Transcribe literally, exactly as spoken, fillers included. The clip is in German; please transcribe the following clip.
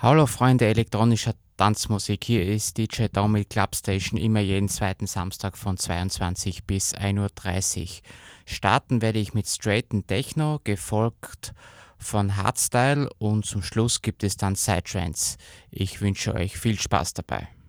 Hallo Freunde elektronischer Tanzmusik, hier ist D J Dom mit Clubstation immer jeden zweiten Samstag von zweiundzwanzig bis ein Uhr dreißig. Starten werde ich mit straighten Techno, gefolgt von Hardstyle und zum Schluss gibt es dann Psytrance. Ich wünsche euch viel Spaß dabei.